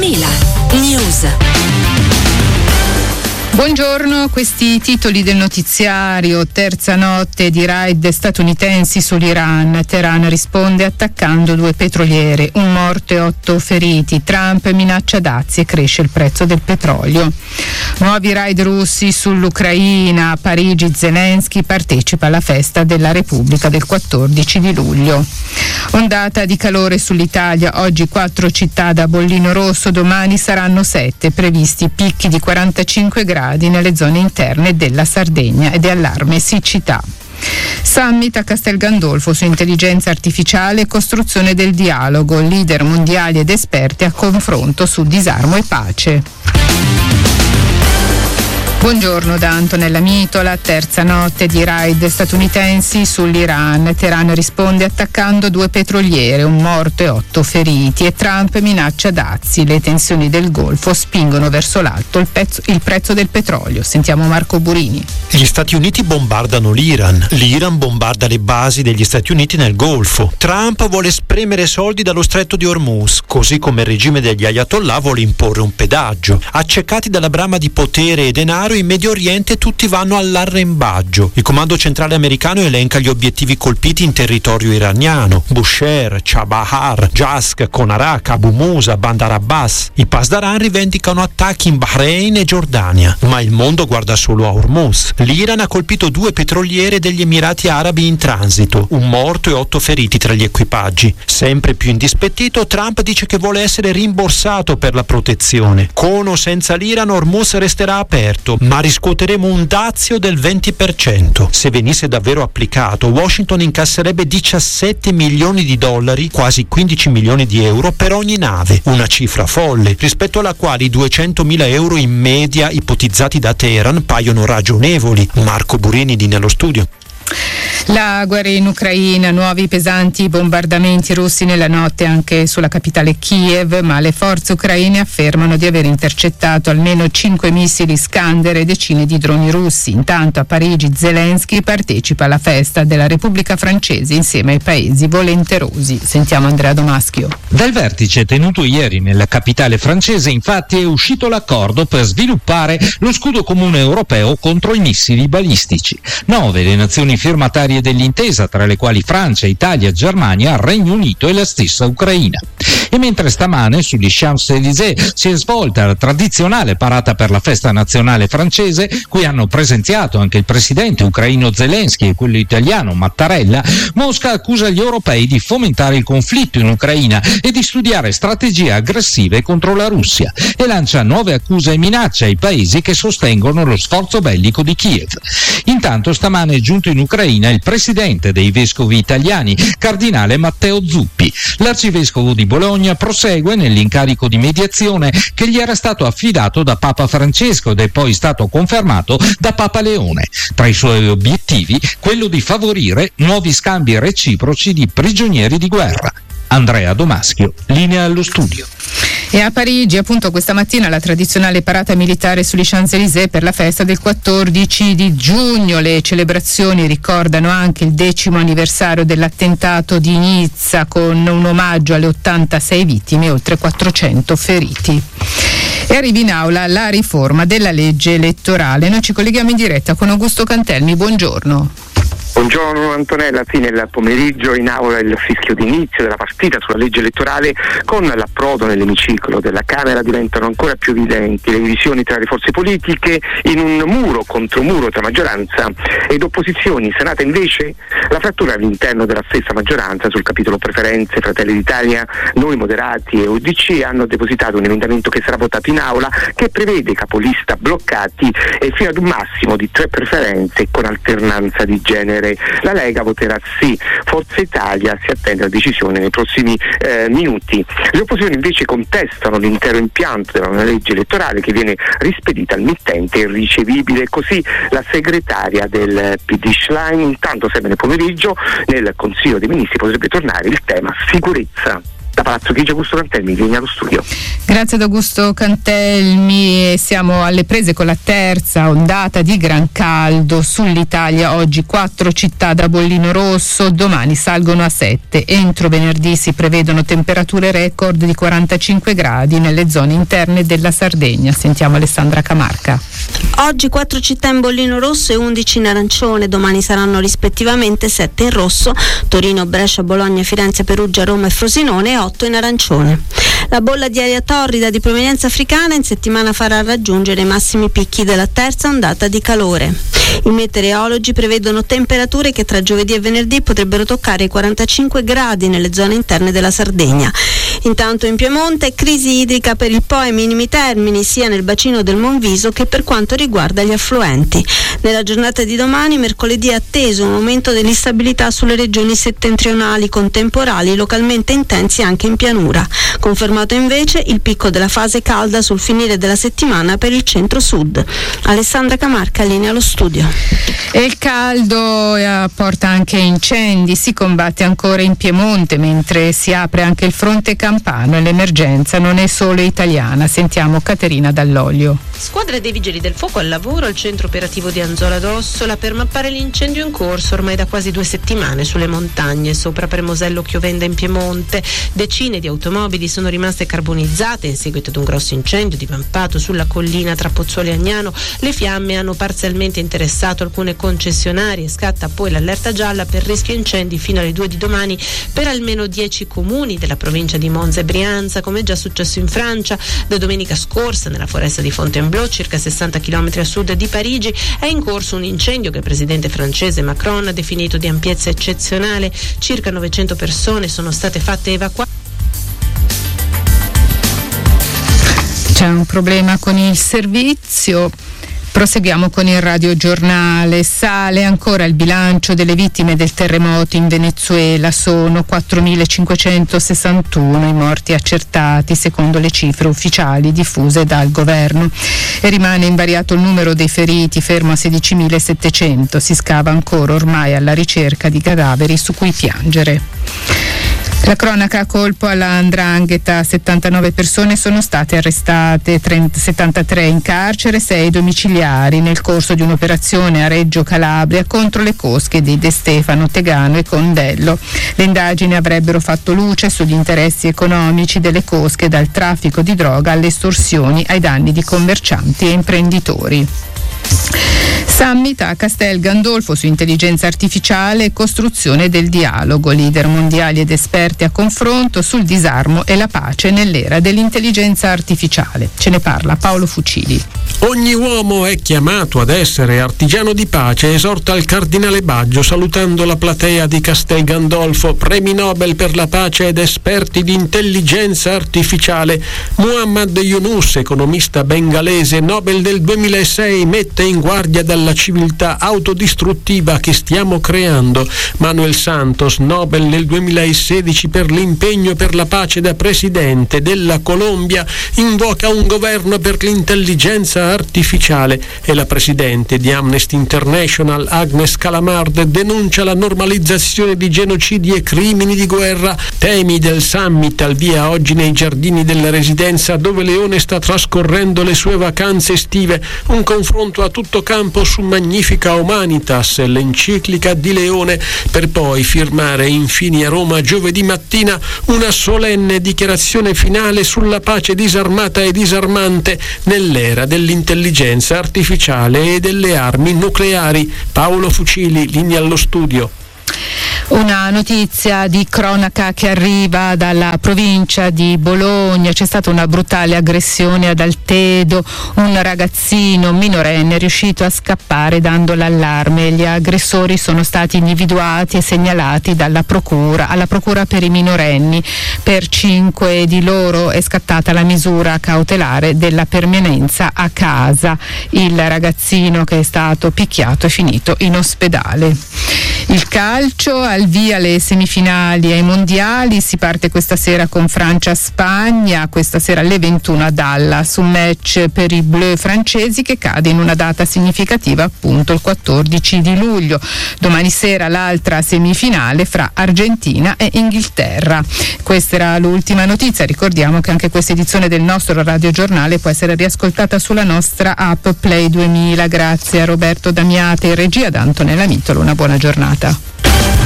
Antonella. News. Buongiorno, questi titoli del notiziario. Terza notte di raid statunitensi sull'Iran. Teheran risponde attaccando 2 petroliere, 1 morto e 8 feriti. Trump minaccia dazi e cresce il prezzo del petrolio. Nuovi raid russi sull'Ucraina. A Parigi Zelensky partecipa alla festa della Repubblica del 14 di luglio. Ondata di calore sull'Italia. Oggi 4 città da bollino rosso, domani saranno 7. Previsti picchi di 45 gradi nelle zone interne della Sardegna ed è allarme siccità. Summit a Castel Gandolfo su intelligenza artificiale e costruzione del dialogo, leader mondiali ed esperti a confronto su disarmo e pace. Buongiorno da Antonella Mitola. Terza notte di raid statunitensi sull'Iran. Teheran risponde attaccando 2 petroliere, 1 morto e 8 feriti, e Trump minaccia dazi. Le tensioni del Golfo spingono verso l'alto il prezzo del petrolio. Sentiamo Marco Burini. Gli Stati Uniti bombardano l'Iran bombarda le basi degli Stati Uniti nel Golfo. Trump vuole spremere soldi dallo stretto di Hormuz, così come il regime degli Ayatollah vuole imporre un pedaggio. Accecati dalla brama di potere e denaro, in Medio Oriente tutti vanno all'arrembaggio. Il comando centrale americano elenca gli obiettivi colpiti in territorio iraniano: Bushehr, Chabahar, Jask, Konarak, Abu Musa, Bandar Abbas. I Pasdaran rivendicano attacchi in Bahrain e Giordania, ma il mondo guarda solo a Hormuz. L'Iran ha colpito 2 petroliere degli Emirati Arabi in transito, 1 morto e 8 feriti tra gli equipaggi. Sempre più indispettito, Trump dice che vuole essere rimborsato per la protezione. Con o senza l'Iran, Hormuz resterà aperto, ma riscuoteremo un dazio del 20%. Se venisse davvero applicato, Washington incasserebbe 17 milioni di dollari, quasi 15 milioni di euro, per ogni nave, una cifra folle, rispetto alla quale i 200.000 euro in media ipotizzati da Teheran paiono ragionevoli. Marco Burini di Nello Studio. La guerra in Ucraina, nuovi pesanti bombardamenti russi nella notte anche sulla capitale Kiev, ma le forze ucraine affermano di aver intercettato almeno 5 missili Iskander e decine di droni russi. Intanto a Parigi Zelensky partecipa alla festa della Repubblica Francese insieme ai paesi volenterosi. Sentiamo Andrea Domaschio. Dal vertice tenuto ieri nella capitale francese, infatti, è uscito l'accordo per sviluppare lo scudo comune europeo contro i missili balistici. 9 le nazioni firmatarie dell'intesa, tra le quali Francia, Italia, Germania, Regno Unito e la stessa Ucraina. E mentre stamane sugli Champs-Élysées si è svolta la tradizionale parata per la festa nazionale francese, cui hanno presenziato anche il presidente ucraino Zelensky e quello italiano Mattarella, Mosca accusa gli europei di fomentare il conflitto in Ucraina e di studiare strategie aggressive contro la Russia, e lancia nuove accuse e minacce ai paesi che sostengono lo sforzo bellico di Kiev. Intanto stamane è giunto in Ucraina il presidente dei vescovi italiani, cardinale Matteo Zuppi. L'arcivescovo di Bologna prosegue nell'incarico di mediazione che gli era stato affidato da Papa Francesco ed è poi stato confermato da Papa Leone. Tra i suoi obiettivi, quello di favorire nuovi scambi reciproci di prigionieri di guerra. Andrea Domaschio, linea allo studio. E a Parigi, appunto, questa mattina la tradizionale parata militare sugli Champs-Élysées per la festa del 14 di giugno. Le celebrazioni ricordano anche il 10° anniversario dell'attentato di Nizza, con un omaggio alle 86 vittime e oltre 400 feriti. E arriva in aula la riforma della legge elettorale. Noi ci colleghiamo in diretta con Augusto Cantelmi. Buongiorno. Buongiorno Antonella, sì, nel pomeriggio in aula il fischio d'inizio della partita sulla legge elettorale. Con l'approdo nell'emiciclo della Camera diventano ancora più evidenti le divisioni tra le forze politiche in un muro contro muro tra maggioranza ed opposizioni. In Senato invece la frattura all'interno della stessa maggioranza sul capitolo preferenze. Fratelli d'Italia, Noi Moderati e UDC hanno depositato un emendamento che sarà votato in aula, che prevede capolista bloccati e fino ad un massimo di 3 preferenze con alternanza di genere. La Lega voterà sì, Forza Italia si attende la decisione nei prossimi minuti. Le opposizioni invece contestano l'intero impianto della nuova legge elettorale, che viene rispedita al mittente irricevibile. Così la segretaria del PD Schlein. Intanto sempre nel pomeriggio nel Consiglio dei Ministri potrebbe tornare il tema sicurezza. Da Palazzo Chigi, Augusto Cantelmi, linea allo studio. Grazie ad Augusto Cantelmi. Siamo alle prese con la terza ondata di gran caldo sull'Italia. Oggi 4 città da bollino rosso, domani salgono a 7. Entro venerdì si prevedono temperature record di 45 gradi nelle zone interne della Sardegna. Sentiamo Alessandra Camarca. Oggi 4 città in bollino rosso e 11 in arancione, domani saranno rispettivamente 7 in rosso, Torino, Brescia, Bologna, Firenze, Perugia, Roma e Frosinone, e 8 in arancione. La bolla di aria torrida di provenienza africana in settimana farà raggiungere i massimi picchi della terza ondata di calore. I meteorologi prevedono temperature che tra giovedì e venerdì potrebbero toccare i 45 gradi nelle zone interne della Sardegna. Intanto in Piemonte crisi idrica per il Po ai minimi termini sia nel bacino del Monviso che per quanto riguarda gli affluenti. Nella giornata di domani, mercoledì, è atteso un aumento dell'instabilità sulle regioni settentrionali con temporali localmente intensi anche in pianura. Confermato invece il picco della fase calda sul finire della settimana per il centro-sud. Alessandra Camarca, linea allo studio. E il caldo porta anche incendi, si combatte ancora in Piemonte mentre si apre anche il fronte campano e l'emergenza non è solo italiana. Sentiamo Caterina Dall'Olio. Squadre dei vigili del fuoco al lavoro al centro operativo di Anzola d'Ossola per mappare l'incendio in corso ormai da quasi 2 settimane sulle montagne sopra Premosello Chiovenda in Piemonte. Decine di automobili sono rimaste carbonizzate in seguito ad un grosso incendio divampato sulla collina tra Pozzuoli e Agnano. Le fiamme hanno parzialmente interessato alcune concessionarie, scatta poi l'allerta gialla per rischio incendi fino alle 2 di domani per almeno 10 comuni della provincia di Monza e Brianza, come già successo in Francia. Da domenica scorsa nella foresta di Fontainebleau, circa 60 km a sud di Parigi, è in corso un incendio che il presidente francese Macron ha definito di ampiezza eccezionale. Circa 900 persone sono state fatte evacuare. C'è un problema con il servizio. Proseguiamo con il radiogiornale. Sale ancora il bilancio delle vittime del terremoto in Venezuela. Sono 4.561 i morti accertati secondo le cifre ufficiali diffuse dal governo. E rimane invariato il numero dei feriti, fermo a 16.700. Si scava ancora ormai alla ricerca di cadaveri su cui piangere. La cronaca a colpo alla 'ndrangheta, 79 persone sono state arrestate, 73 in carcere, 6 domiciliari nel corso di un'operazione a Reggio Calabria contro le cosche di De Stefano, Tegano e Condello. Le indagini avrebbero fatto luce sugli interessi economici delle cosche, dal traffico di droga alle estorsioni ai danni di commercianti e imprenditori. Summit a Castel Gandolfo su intelligenza artificiale e costruzione del dialogo, leader mondiali ed esperti a confronto sul disarmo e la pace nell'era dell'intelligenza artificiale. Ce ne parla Paolo Fucili. Ogni uomo è chiamato ad essere artigiano di pace, esorta il cardinale Baggio salutando la platea di Castel Gandolfo, premi Nobel per la pace ed esperti di intelligenza artificiale. Muhammad Yunus, economista bengalese, Nobel del 2006, mette in guardia dalla civiltà autodistruttiva che stiamo creando. Manuel Santos, Nobel nel 2016 per l'impegno per la pace da presidente della Colombia, invoca un governo per l'intelligenza artificiale e la presidente di Amnesty International, Agnes Callamard, denuncia la normalizzazione di genocidi e crimini di guerra. Temi del summit al via oggi nei giardini della residenza dove Leone sta trascorrendo le sue vacanze estive, un confronto a tutto campo su Magnifica Humanitas, l'enciclica di Leone, per poi firmare infine a Roma giovedì mattina una solenne dichiarazione finale sulla pace disarmata e disarmante nell'era dell'intelligenza artificiale e delle armi nucleari. Paolo Fucili, linea allo studio. Una notizia di cronaca che arriva dalla provincia di Bologna. C'è stata una brutale aggressione ad Altedo, un ragazzino minorenne è riuscito a scappare dando l'allarme. Gli aggressori sono stati individuati e segnalati alla procura per i minorenni. Per 5 di loro è scattata la misura cautelare della permanenza a casa. Il ragazzino che è stato picchiato è finito in ospedale. Il calcio, al via le semifinali ai mondiali, si parte questa sera con Francia-Spagna, questa sera alle 21 a Dallas, un match per i bleu francesi che cade in una data significativa, appunto il 14 di luglio. Domani sera l'altra semifinale fra Argentina e Inghilterra. Questa era l'ultima notizia. Ricordiamo che anche questa edizione del nostro radiogiornale può essere riascoltata sulla nostra app Play 2000. Grazie a Roberto Damiate in regia, da Antonella Mitolo. Una buona giornata.